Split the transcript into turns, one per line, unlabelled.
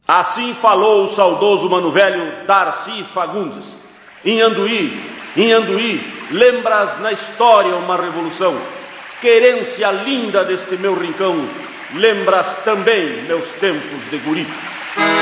Assim falou o saudoso mano velho Darcy Fagundes. Em Anduí, lembras na história uma revolução. Querência linda deste meu rincão, lembras também meus tempos de guri.